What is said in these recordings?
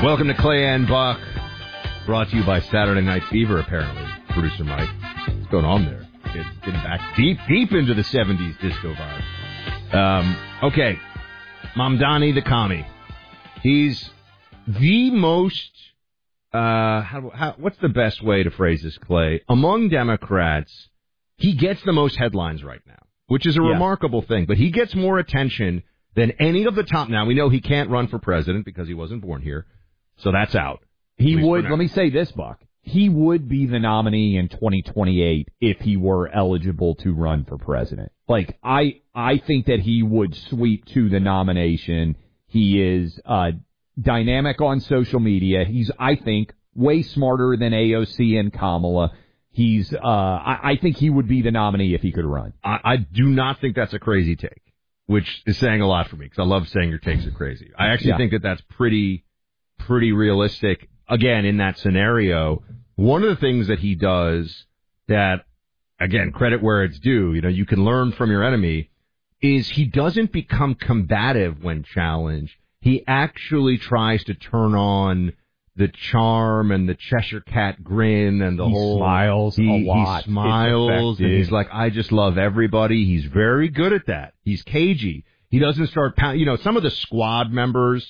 Welcome to Clay and Buck, brought to you by Saturday Night Fever, apparently. Producer Mike. What's going on there? Getting back deep into the 70s disco vibe. Okay. Mamdani the commie. He's the most, what's the best way to phrase this, Clay? Among Democrats, he gets the most headlines right now, which is a remarkable thing. But he gets more attention than any of the top. Now, we know he can't run for president because he wasn't born here. So that's out. He would, let me say this, Buck. He would be the nominee in 2028 if he were eligible to run for president. Like, I think that he would sweep to the nomination. He is dynamic on social media. He's, I think, way smarter than AOC and Kamala. He's, I think he would be the nominee if he could run. I do not think that's a crazy take, which is saying a lot for me because I love saying your takes are crazy. I actually think that that's pretty realistic. Again, in that scenario, one of the things that he does that, again, credit where it's due, you can learn from your enemy, is he doesn't become combative when challenged. He actually tries to turn on the charm and the Cheshire Cat grin and the whole... Smiles a lot. He smiles, and he's like, I just love everybody. He's very good at that. He's cagey. He doesn't start pounding... some of the squad members...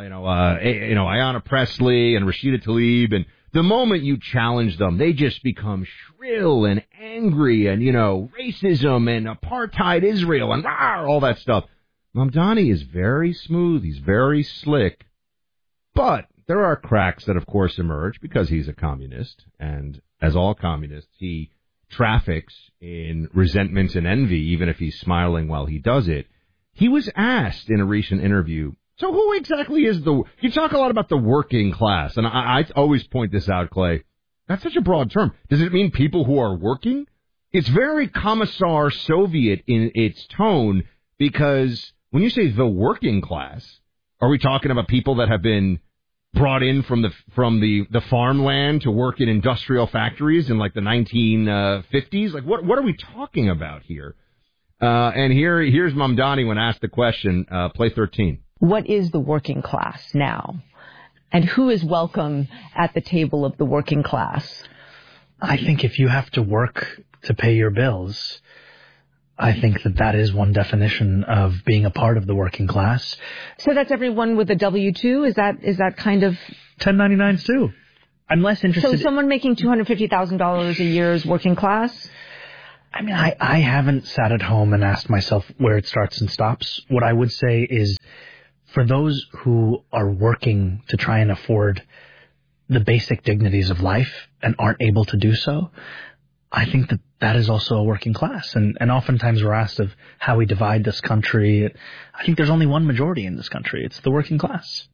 Ayanna Pressley and Rashida Tlaib, and the moment you challenge them, they just become shrill and angry and, racism and apartheid Israel and all that stuff. Mamdani is very smooth. He's very slick. But there are cracks that, of course, emerge because he's a communist. And as all communists, he traffics in resentment and envy, even if he's smiling while he does it. He was asked in a recent interview, so who exactly is you talk a lot about the working class, and I always point this out, Clay. That's such a broad term. Does it mean people who are working? It's very Commissar Soviet in its tone, because when you say the working class, are we talking about people that have been brought in from the farmland to work in industrial factories in like the 1950s? Like what are we talking about here? And here's Mamdani when asked the question, play 13. What is the working class now? And who is welcome at the table of the working class? I think if you have to work to pay your bills, I think that is one definition of being a part of the working class. So that's everyone with a W-2? Is that kind of... 1099s too. I'm less interested... So someone making $250,000 a year is working class? I mean, I haven't sat at home and asked myself where it starts and stops. What I would say is, for those who are working to try and afford the basic dignities of life and aren't able to do so, I think that is also a working class. And oftentimes we're asked of how we divide this country. I think there's only one majority in this country. It's the working class.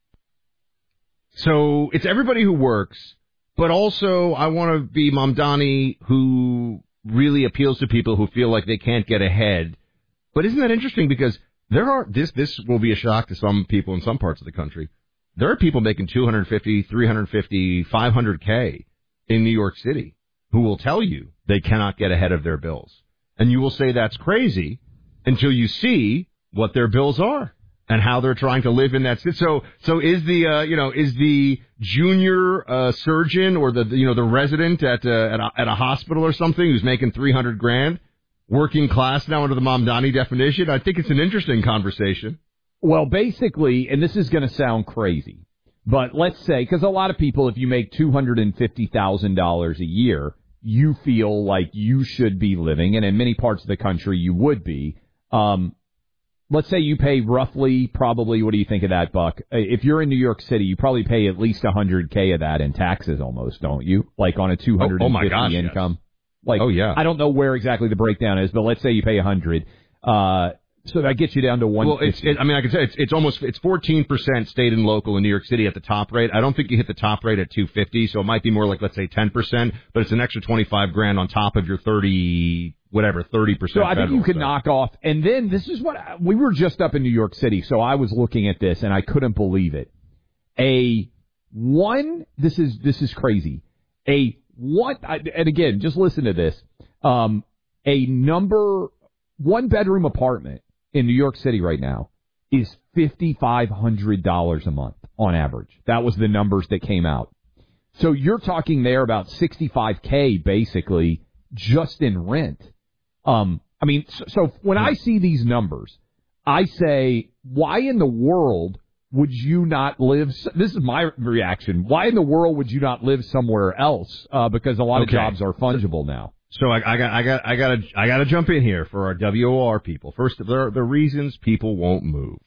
So it's everybody who works, but also I want to be Mamdani, who really appeals to people who feel like they can't get ahead. But isn't that interesting? Because this will be a shock to some people in some parts of the country. There are people making $250, $350, $500K in New York City who will tell you they cannot get ahead of their bills. And you will say that's crazy until you see what their bills are and how they're trying to live in that city. So is the junior surgeon or the resident at a hospital or something who's making $300,000 working class now under the Mamdani definition? I think it's an interesting conversation. Well, basically, and this is going to sound crazy, but let's say, because a lot of people, if you make $250,000 a year, you feel like you should be living, and in many parts of the country you would be. Let's say you pay roughly, probably, what do you think of that, Buck? If you're in New York City, you probably pay at least $100K of that in taxes almost, don't you? Like on a $250 income. Yes. Like, I don't know where exactly the breakdown is, but let's say you pay $100. So that gets you down to $150. Well, I can say it's 14% state and local in New York City at the top rate. I don't think you hit the top rate at $250, so it might be more like, let's say, 10%, but it's an extra $25,000 on top of your 30% So I think you could knock off, and then this is what we were just up in New York City, so I was looking at this and I couldn't believe it. This is crazy. And again, just listen to this. A one-bedroom apartment in New York City right now is $5,500 a month. on average. That was the numbers that came out. So you're talking there about $65K basically just in rent. So when I see these numbers, I say, why in the world would you not live? This is my reaction. Why in the world would you not live somewhere else? Because a lot of jobs are fungible now. So I gotta jump in here for our WOR people. First, there are the reasons people won't move.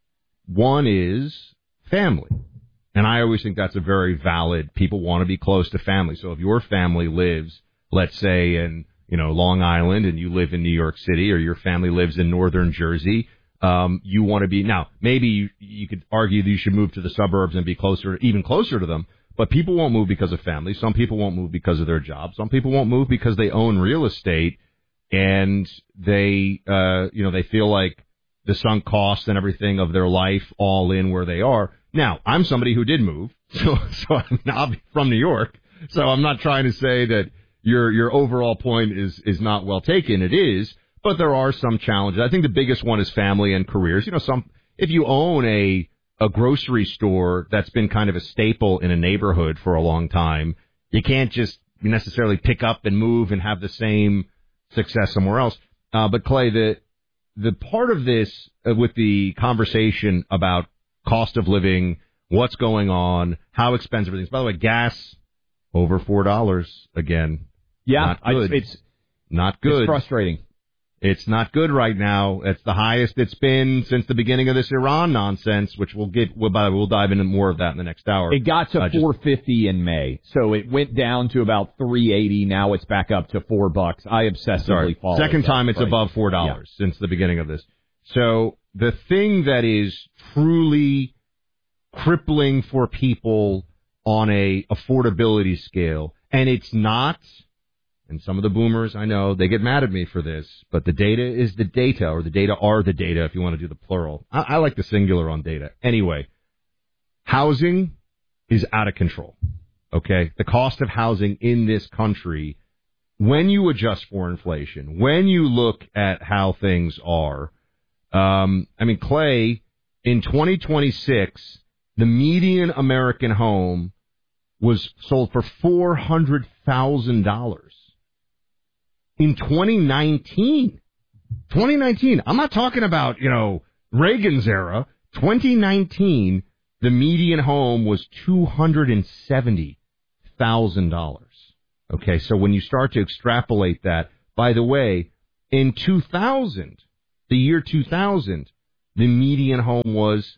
One is family. And I always think that's a very valid, people want to be close to family. So if your family lives, let's say, in, Long Island and you live in New York City, or your family lives in northern Jersey, you want to be, now, maybe you could argue that you should move to the suburbs and be even closer to them, but people won't move because of family. Some people won't move because of their job. Some people won't move because they own real estate and they feel like the sunk costs and everything of their life all in where they are. Now, I'm somebody who did move, so I'm from New York, so I'm not trying to say that your overall point is not well taken. It is, but there are some challenges. I think the biggest one is family and careers. If you own a grocery store that's been kind of a staple in a neighborhood for a long time, you can't just necessarily pick up and move and have the same success somewhere else. But Clay, the part of this with the conversation about cost of living, what's going on, how expensive everything is. By the way, gas over $4 again. Yeah, not good. It's not good. It's frustrating. It's not good right now. It's the highest it's been since the beginning of this Iran nonsense, which we'll dive into more of that in the next hour. It got to $4.50 in May, so it went down to about $3.80. Now it's back up to $4. I obsessively follow. Second time it's above $4 since the beginning of this. So the thing that is truly crippling for people on a affordability scale, and it's not, and some of the boomers, I know, they get mad at me for this, but the data is the data, or the data are the data if you want to do the plural. I like the singular on data. Anyway, housing is out of control, okay? The cost of housing in this country, when you adjust for inflation, when you look at how things are, Clay, in 2026, the median American home was sold for $400,000. In 2019, I'm not talking about, Reagan's era. 2019, the median home was $270,000. Okay, so when you start to extrapolate that, by the way, in 2000, the year 2000, the median home was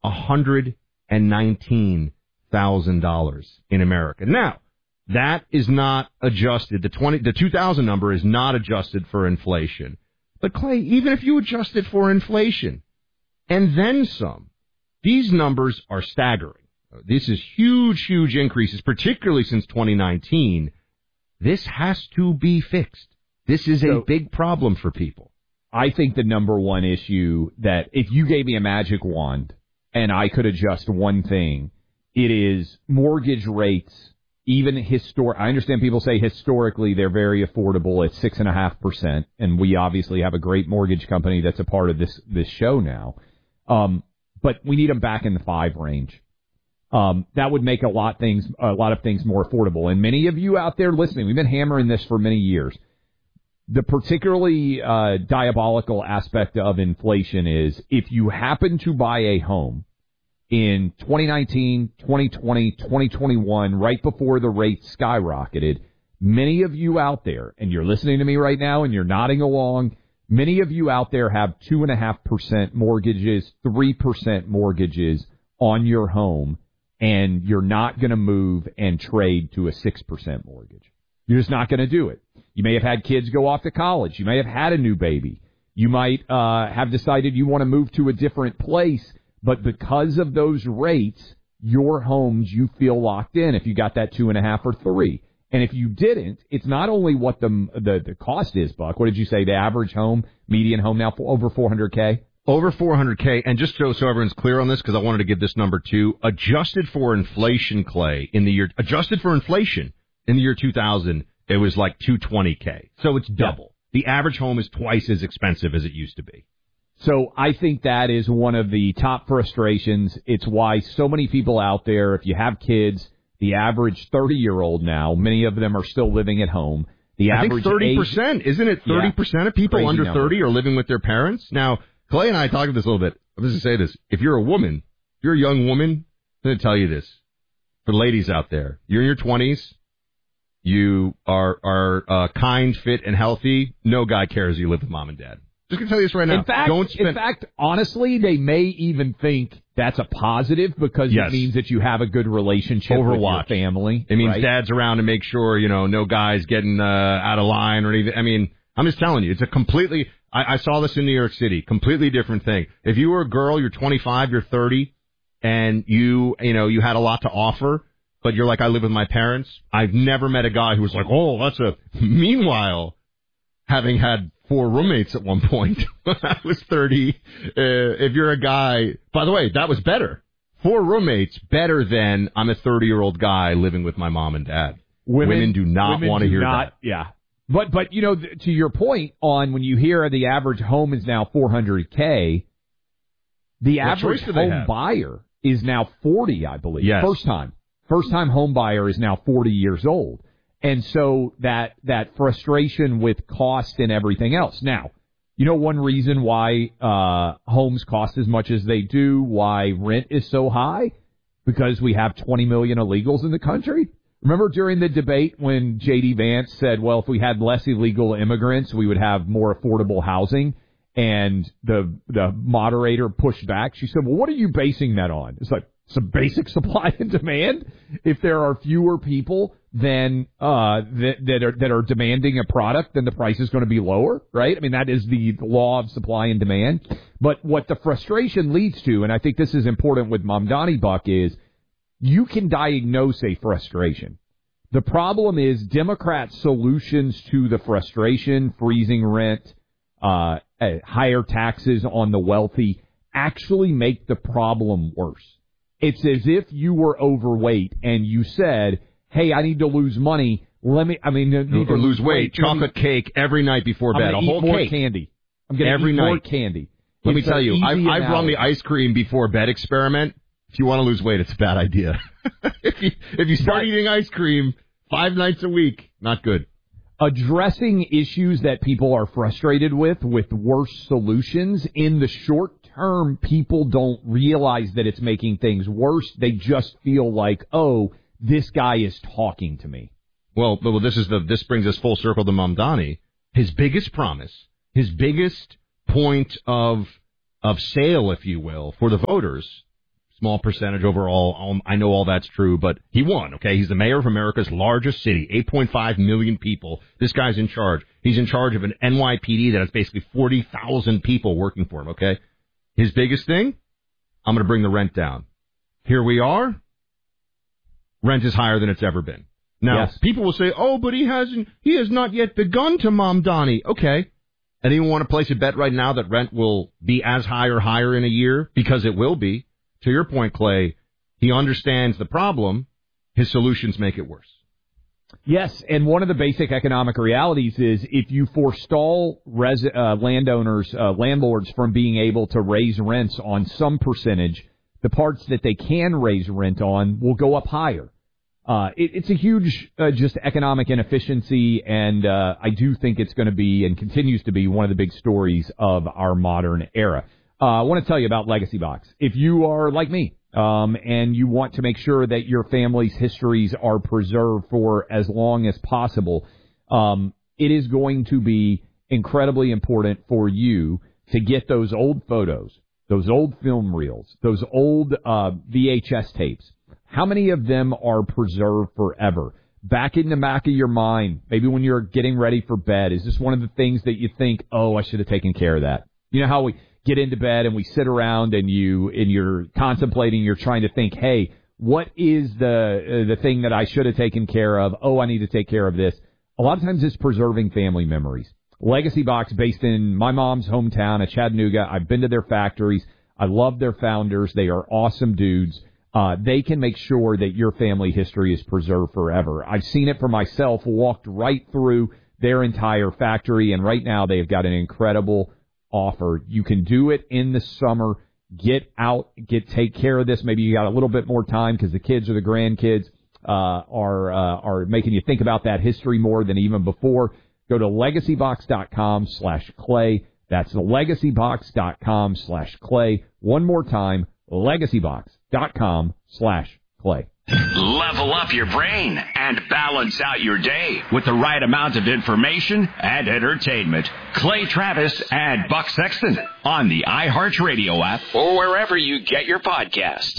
$119,000 in America. Now, that is not adjusted. The 2000 number is not adjusted for inflation. But Clay, even if you adjust it for inflation and then some, these numbers are staggering. This is huge, huge increases, particularly since 2019. This has to be fixed. This is a big problem for people. I think the number one issue that if you gave me a magic wand and I could adjust one thing, it is mortgage rates. Even I understand people say historically they're very affordable at 6.5%, and we obviously have a great mortgage company that's a part of this show now. But we need them back in the 5 range. That would make a lot of things more affordable. And many of you out there listening, we've been hammering this for many years. The particularly diabolical aspect of inflation is if you happen to buy a home in 2019, 2020, 2021, right before the rates skyrocketed, many of you out there, and you're listening to me right now and you're nodding along, many of you out there have 2.5% mortgages, 3% mortgages on your home, and you're not going to move and trade to a 6% mortgage. You're just not going to do it. You may have had kids go off to college. You may have had a new baby. You might have decided you want to move to a different place. But because of those rates, your homes, you feel locked in if you got that 2.5 or 3. And if you didn't, it's not only what the cost is, Buck. What did you say? The average home, median home now over $400K? Over $400K. And just so everyone's clear on this, because I wanted to give this number too, adjusted for inflation, Clay, in the year 2000, it was like $220K. So it's double. The average home is twice as expensive as it used to be. So I think that is one of the top frustrations. It's why so many people out there, if you have kids, the average 30-year-old now, many of them are still living at home. The average 30%, isn't it? 30% of people under 30 are living with their parents. Now, Clay and I talked about this a little bit. I'm just going to say this. If you're a woman, if you're a young woman, I'm going to tell you this. For ladies out there, you're in your 20s, you are kind, fit, and healthy. No guy cares you live with mom and dad. Just going to tell you this right now. In fact, honestly, they may even think that's a positive because it means that you have a good relationship with your family. It means dad's around to make sure, no guy's getting out of line or anything. I mean, I'm just telling you, it's a completely, I saw this in New York City, completely different thing. If you were a girl, you're 25, you're 30, and you had a lot to offer, but you're like, I live with my parents. I've never met a guy who was like, oh, that's meanwhile, having had 4 roommates at one point when I was 30. If you're a guy, by the way, that was better. 4 roommates, better than I'm a 30-year-old guy living with my mom and dad. Women do not want to hear that. Yeah. But to your point on when you hear the average home is now $400K, the average home buyer is now 40, I believe. Yes. First time home buyer is now 40 years old. And so that frustration with cost and everything else. Now, one reason why homes cost as much as they do, why rent is so high? Because we have 20 million illegals in the country. Remember during the debate when J.D. Vance said, well, if we had less illegal immigrants, we would have more affordable housing? And the moderator pushed back. She said, well, what are you basing that on? It's like, some basic supply and demand. If there are fewer people than that are demanding a product, then the price is going to be lower, right? I mean, that is the law of supply and demand. But what the frustration leads to, and I think this is important with Mamdani, Buck, is you can diagnose a frustration. The problem is Democrats' solutions to the frustration, freezing rent, higher taxes on the wealthy, actually make the problem worse. It's as if you were overweight and you said, hey, I need to lose money. Or lose weight. Chocolate cake every night before bed. A whole cake. Candy. I'm going to eat more candy. Let me tell you, I've run the ice cream before bed experiment. If you want to lose weight, it's a bad idea. if you start eating ice cream 5 nights a week, not good. Addressing issues that people are frustrated with worse solutions in the short term, people don't realize that it's making things worse. They just feel like, oh, this guy is talking to me. Well, this brings us full circle to Mamdani. His biggest promise, his biggest point of sale, if you will, for the voters, small percentage overall. I know all that's true, but he won, okay? He's the mayor of America's largest city, 8.5 million people. This guy's in charge. He's in charge of an NYPD that has basically 40,000 people working for him, okay? His biggest thing, I'm going to bring the rent down. Here we are. Rent is higher than it's ever been. Now, people will say, oh, but he has not yet begun to Mamdani. Okay. Anyone want to place a bet right now that rent will be as high or higher in a year? Because it will be. To your point, Clay, he understands the problem. His solutions make it worse. Yes, and one of the basic economic realities is if you forestall landlords from being able to raise rents on some percentage, the parts that they can raise rent on will go up higher. It's a huge just economic inefficiency, and I do think it's going to be and continues to be one of the big stories of our modern era. I want to tell you about Legacy Box. If you are like me, and you want to make sure that your family's histories are preserved for as long as possible, it is going to be incredibly important for you to get those old photos, those old film reels, those old VHS tapes. How many of them are preserved forever? Back in the back of your mind, maybe when you're getting ready for bed, is this one of the things that you think, oh, I should have taken care of that? You know how we get into bed and we sit around and you're contemplating, you're trying to think, hey, what is the thing that I should have taken care of? Oh, I need to take care of this. A lot of times it's preserving family memories. Legacy Box, based in my mom's hometown of Chattanooga. I've been to their factories. I love their founders. They are awesome dudes. They can make sure that your family history is preserved forever. I've seen it for myself, walked right through their entire factory, and right now they've got an incredible offer. You can do it in the summer. Get out, take care of this. Maybe you got a little bit more time because the kids or the grandkids are making you think about that history more than even before. Go to legacybox.com/clay. That's legacybox.com/clay. One more time, legacybox.com/clay. Level up your brain and balance out your day with the right amount of information and entertainment. Clay Travis and Buck Sexton on the iHeartRadio app or wherever you get your podcasts.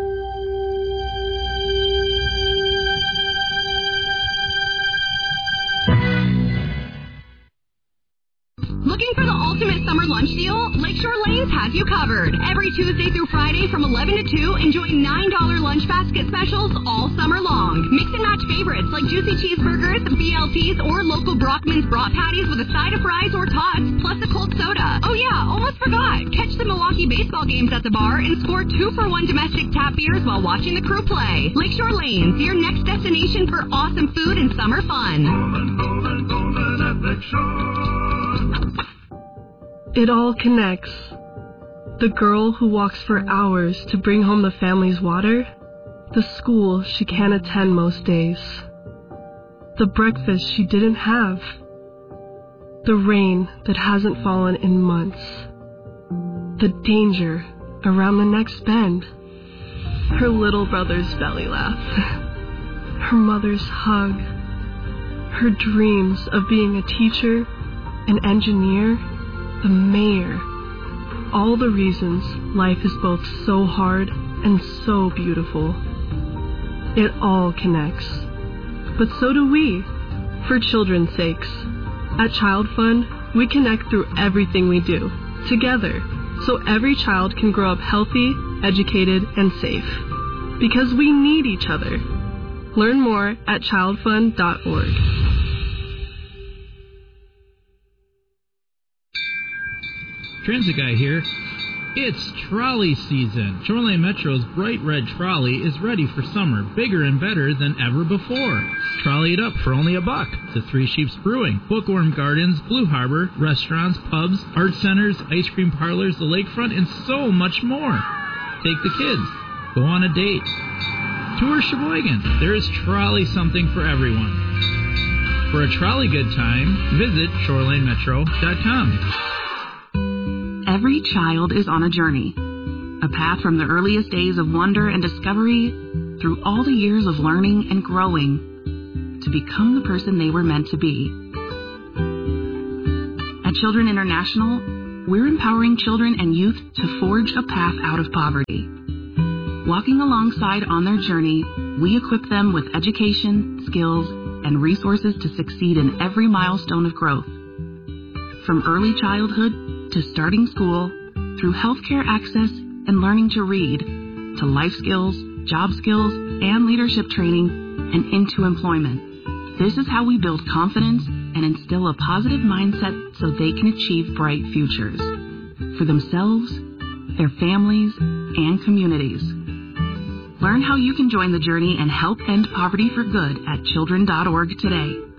Looking for the ultimate summer lunch deal? Lakeshore Lanes has you covered. Every Tuesday through Friday from 11 to 2, enjoy $9 lunch basket specials all summer long. Mix and match favorites like juicy cheeseburgers, BLTs, or local Brockman's brat patties with a side of fries or tots, plus a cold soda. Oh yeah, almost forgot. Catch the Milwaukee baseball games at the bar and score 2-for-1 domestic tap beers while watching the Crew play. Lakeshore Lanes, your next destination for awesome food and summer fun. It all connects. The girl who walks for hours to bring home the family's water, the school she can't attend most days, the breakfast she didn't have, the rain that hasn't fallen in months, the danger around the next bend, her little brother's belly laugh, her mother's hug, her dreams of being a teacher, an engineer, the mayor. All the reasons life is both so hard and so beautiful. It all connects. But so do we, for children's sakes. At Child Fund, we connect through everything we do, together, so every child can grow up healthy, educated, and safe. Because we need each other. Learn more at childfund.org. Transit Guy here. It's trolley season. Shoreline Metro's bright red trolley is ready for summer, bigger and better than ever before. Trolley it up for only $1 to Three Sheeps Brewing, Bookworm Gardens, Blue Harbor, restaurants, pubs, art centers, ice cream parlors, the lakefront, and so much more. Take the kids. Go on a date. Tour Sheboygan. There is trolley something for everyone. For a trolley good time, visit ShorelineMetro.com. Every child is on a journey, a path from the earliest days of wonder and discovery through all the years of learning and growing to become the person they were meant to be. At Children International, we're empowering children and youth to forge a path out of poverty. Walking alongside on their journey, we equip them with education, skills, and resources to succeed in every milestone of growth. From early childhood to starting school, through healthcare access and learning to read, to life skills, job skills, and leadership training, and into employment. This is how we build confidence and instill a positive mindset so they can achieve bright futures for themselves, their families, and communities. Learn how you can join the journey and help end poverty for good at children.org today.